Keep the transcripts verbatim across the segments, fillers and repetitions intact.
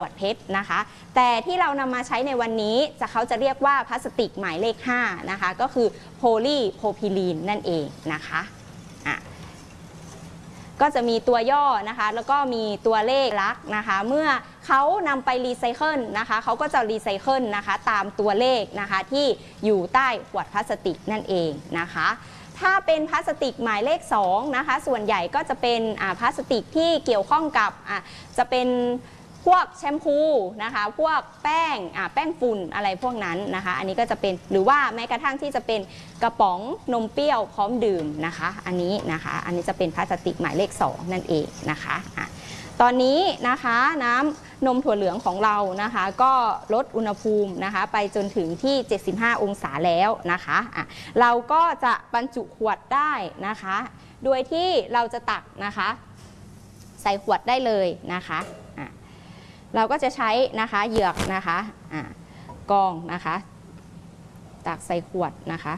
ขวดเพชรนะคะแต่ที่เรานำมาใช้ในวันนี้จะเขาจะเรียกว่าพลาสติกหมายเลขห้านะคะก็คือโพลีโพรพิลีนนั่นเองนะคะอ่ะก็จะมีตัวย่อนะคะแล้วก็มีตัวเลขลักษณ์นะคะเมื่อเขานำไปรีไซเคิลนะคะเขาก็จะรีไซเคิลนะคะตามตัวเลขนะคะที่อยู่ใต้ขวดพลาสติกนั่นเองนะคะถ้าเป็นพลาสติกหมายเลขสองนะคะส่วนใหญ่ก็จะเป็นพลาสติกที่เกี่ยวข้องกับจะเป็นพวกแชมพูนะคะพวกแป้งแป้งฝุ่นอะไรพวกนั้นนะคะอันนี้ก็จะเป็นหรือว่าแม้กระทั่งที่จะเป็นกระป๋องนมเปรี้ยวพร้อมดื่มนะคะอันนี้นะคะอันนี้จะเป็นพลาสติกหมายเลขสองนั่นเองนะคะอะตอนนี้นะคะน้ำนมถั่วเหลืองของเรานะคะก็ลดอุณหภูมินะคะไปจนถึงที่เจ็ดสิบห้าองศาแล้วนะคะะเราก็จะบรรจุขวดได้นะคะโดยที่เราจะตักนะคะใส่ขวดได้เลยนะคะะเราก็จะใช้นะคะเหยือกนะคะะกรองนะคะตักใส่ขวดนะคะ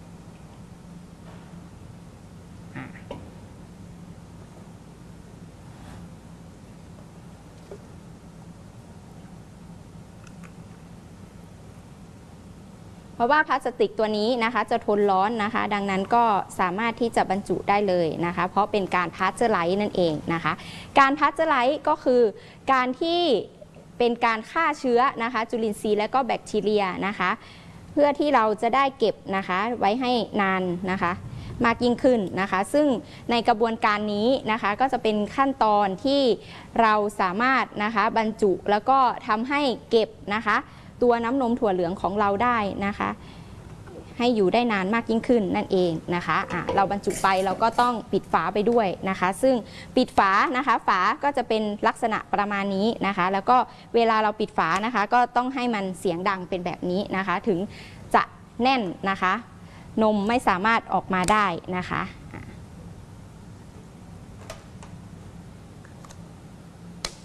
เพราะว่าพลาสติกตัวนี้นะคะจะทนร้อนนะคะดังนั้นก็สามารถที่จะบรรจุได้เลยนะคะเพราะเป็นการพาสเจอร์ไลซ์นั่นเองนะคะการพาสเจอร์ไลซ์ก็คือการที่เป็นการฆ่าเชื้อนะคะจุลินทรีย์และก็แบคทีเรียนะคะเพื่อที่เราจะได้เก็บนะคะไว้ให้นานนะคะมากยิ่งขึ้นนะคะซึ่งในกระบวนการนี้นะคะก็จะเป็นขั้นตอนที่เราสามารถนะคะบรรจุแล้วก็ทำให้เก็บนะคะตัวน้ำนมถั่วเหลืองของเราได้นะคะให้อยู่ได้นานมากยิ่งขึ้นนั่นเองนะคะะเราบรรจุไปเราก็ต้องปิดฝาไปด้วยนะคะซึ่งปิดฝานะคะฝาก็จะเป็นลักษณะประมาณนี้นะคะแล้วก็เวลาเราปิดฝานะคะก็ต้องให้มันเสียงดังเป็นแบบนี้นะคะถึงจะแน่นนะคะนมไม่สามารถออกมาได้นะคะ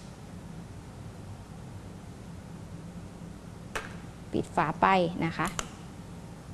ปิดฝาไปนะคะ